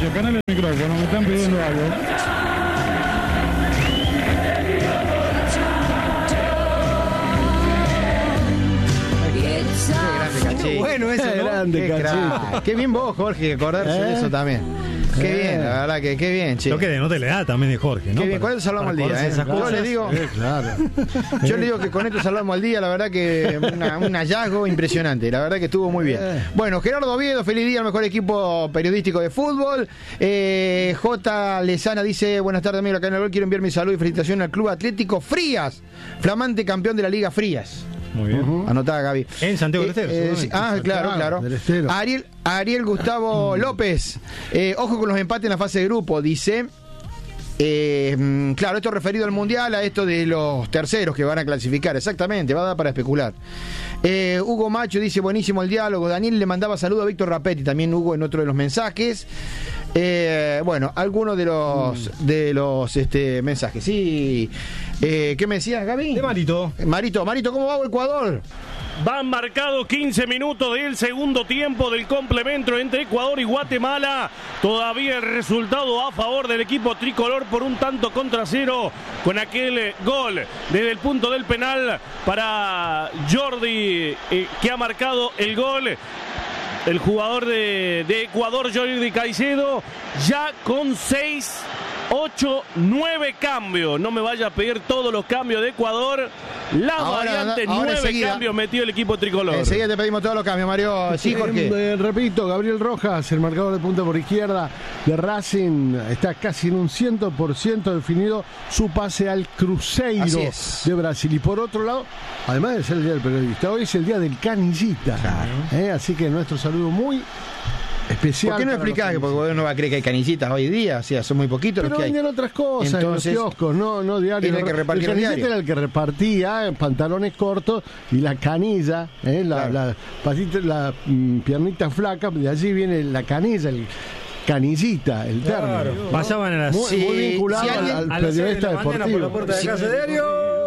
ponele el micrófono, me están pidiendo algo. Bueno, eso, ¿no? Grande, Qué bien vos, Jorge, acordarse de eso también. Qué bien, la verdad que qué bien, che. Lo que denote la edad también de Jorge, ¿no? Qué bien, con esto salvamos el día, Yo le digo, yo le digo que con esto salvamos el día, la verdad que un hallazgo impresionante, la verdad que estuvo muy bien. Bueno, Gerardo Oviedo, feliz día al mejor equipo periodístico de fútbol. J. Lezana dice, buenas tardes, amigo, acá en el gol, quiero enviar mi saludo y felicitación al Club Atlético Frías, flamante campeón de la Liga Frías. Muy bien. Anotada, Gaby. En Santiago del Estero. Sí, claro. Ariel Gustavo López. Ojo con los empates en la fase de grupo, dice. Claro, esto referido al Mundial, a esto de los terceros que van a clasificar. Exactamente, va a dar para especular. Hugo Macho dice, buenísimo el diálogo. Daniel le mandaba saludo a Víctor Rapetti, también Hugo en otro de los mensajes. Bueno, algunos de los mensajes. Sí. ¿Qué me decías, Gaby? De Marito, ¿cómo va Ecuador? Van marcados 15 minutos del segundo tiempo del complemento entre Ecuador y Guatemala. Todavía el resultado a favor del equipo tricolor por un tanto contra cero, con aquel gol desde el punto del penal para Jordi, que ha marcado el gol. El jugador de Ecuador, Jordi Caicedo, ya con 6, 8, 9 cambios. No me vaya a pedir todos los cambios de Ecuador. Las variantes, 9 cambios metió el equipo tricolor. Enseguida te pedimos todos los cambios, Mario. Sí, Jorge. Repito, Gabriel Rojas, el marcador de punta por izquierda de Racing, está casi en un 100% definido su pase al Cruzeiro de Brasil. Y por otro lado, además de ser el día del periodista, hoy es el día del canillita. Claro. Así que nuestro saludo muy especial. ¿Por qué no explicás que porque uno va a creer que hay canillitas hoy día? O sea, son muy poquitos pero los que hay. Pero venden otras cosas. Entonces, en los kioscos, no diarios. Era el que repartía el canillita era el que repartía pantalones cortos y la canilla, la piernita flaca, de allí viene la canilla, el canillita, el término. Pasaban a las muy vinculado al periodista deportivo. Por la puerta de Casa Diario.